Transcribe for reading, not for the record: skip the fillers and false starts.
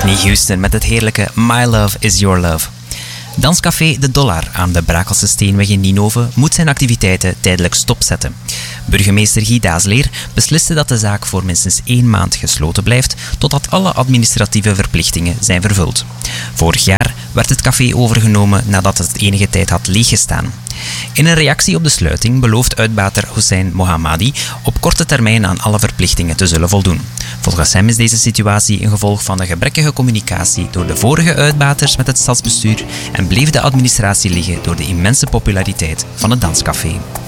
Whitney Houston met het heerlijke My Love Is Your Love. Danscafé De Dollar aan de Brakelse Steenweg in Ninove moet zijn activiteiten tijdelijk stopzetten. Burgemeester Guy Daasleer besliste dat de zaak voor minstens 1 maand gesloten blijft totdat alle administratieve verplichtingen zijn vervuld. Vorig jaar werd het café overgenomen nadat het enige tijd had leeggestaan. In een reactie op de sluiting belooft uitbater Hussein Mohammadi op korte termijn aan alle verplichtingen te zullen voldoen. Volgens hem is deze situatie een gevolg van de gebrekkige communicatie door de vorige uitbaters met het stadsbestuur en bleef de administratie liggen door de immense populariteit van het danscafé.